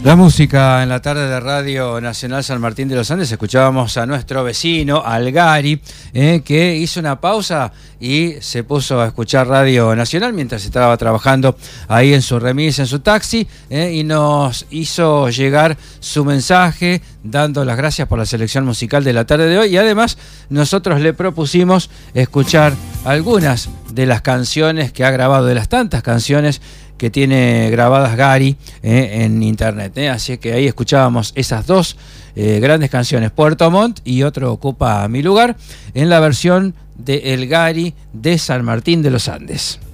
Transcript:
La música en la tarde de Radio Nacional San Martín de los Andes. Escuchábamos a nuestro vecino, al Gary, que hizo una pausa y se puso a escuchar Radio Nacional mientras estaba trabajando ahí en su remis, en su taxi, y nos hizo llegar su mensaje dando las gracias por la selección musical de la tarde de hoy, y además nosotros le propusimos escuchar algunas de las canciones que ha grabado, de las tantas canciones que tiene grabadas Gary en internet. Así que ahí escuchábamos esas dos grandes canciones, Puerto Montt y Otro Ocupa Mi Lugar, en la versión de El Gary de San Martín de los Andes.